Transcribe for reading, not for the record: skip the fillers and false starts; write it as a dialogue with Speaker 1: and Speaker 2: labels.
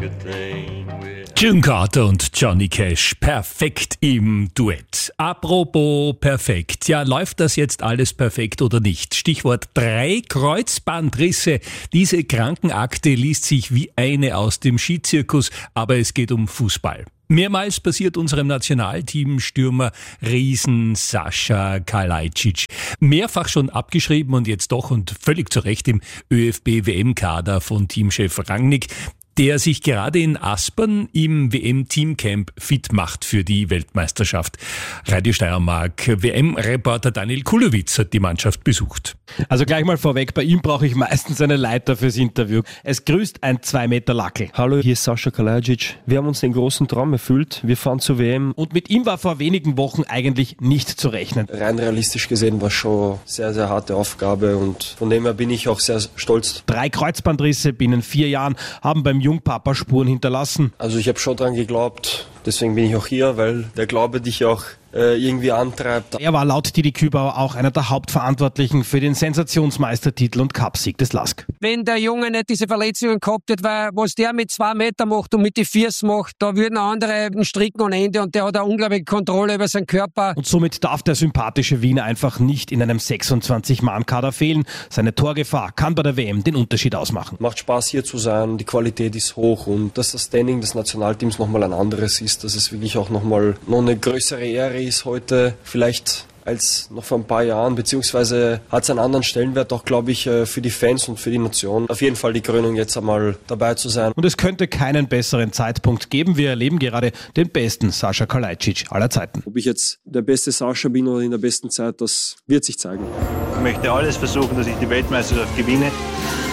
Speaker 1: June Carter und Johnny Cash, perfekt im Duett. Apropos perfekt, ja, läuft das jetzt alles perfekt oder nicht? Stichwort 3 Kreuzbandrisse. Diese Krankenakte liest sich wie eine aus dem Skizirkus, aber es geht um Fußball. Mehrmals passiert unserem Nationalteam-Stürmer Riesen Sascha Kalajdzic. Mehrfach schon abgeschrieben und jetzt doch und völlig zu Recht im ÖFB-WM-Kader von Teamchef Rangnick, der sich gerade in Aspern im WM-Teamcamp fit macht für die Weltmeisterschaft. Radio Steiermark, WM-Reporter Daniel Kulowitz hat die Mannschaft besucht.
Speaker 2: Also gleich mal vorweg, bei ihm brauche ich meistens eine Leiter fürs Interview. Es grüßt ein 2 Meter Lackel.
Speaker 3: Hallo, hier ist Sascha Kalajdzic. Wir haben uns den großen Traum erfüllt. Wir fahren zur WM.
Speaker 2: Und mit ihm war vor wenigen Wochen eigentlich nicht zu rechnen.
Speaker 3: Rein realistisch gesehen war schon sehr, sehr harte Aufgabe und von dem her bin ich auch sehr stolz.
Speaker 2: 3 Kreuzbandrisse binnen 4 Jahren haben beim Jungpapa Spuren hinterlassen.
Speaker 3: Also ich habe schon dran geglaubt, deswegen bin ich auch hier, weil der Glaube dich auch irgendwie antreibt.
Speaker 2: Er war laut Didi Kübauer auch einer der Hauptverantwortlichen für den Sensationsmeistertitel und Cupsieg des LASK.
Speaker 4: Wenn der Junge nicht diese Verletzungen gehabt hätte, weil was der mit 2 Meter macht und mit die Füßen macht, da würden andere stricken ohne Ende und der hat eine unglaubliche Kontrolle über seinen Körper.
Speaker 2: Und somit darf der sympathische Wiener einfach nicht in einem 26-Mann-Kader fehlen. Seine Torgefahr kann bei der WM den Unterschied ausmachen.
Speaker 3: Macht Spaß hier zu sein, die Qualität ist hoch und dass das Standing des Nationalteams nochmal ein anderes ist, dass es wirklich auch nochmal noch eine größere Ehre ist heute vielleicht als noch vor ein paar Jahren, beziehungsweise hat es einen anderen Stellenwert auch, glaube ich, für die Fans und für die Nation. Auf jeden Fall die Krönung jetzt einmal dabei zu sein.
Speaker 2: Und es könnte keinen besseren Zeitpunkt geben. Wir erleben gerade den besten Sascha Kalajdzic aller Zeiten.
Speaker 3: Ob ich jetzt der beste Sascha bin oder in der besten Zeit, das wird sich zeigen.
Speaker 5: Ich möchte alles versuchen, dass ich die Weltmeisterschaft gewinne.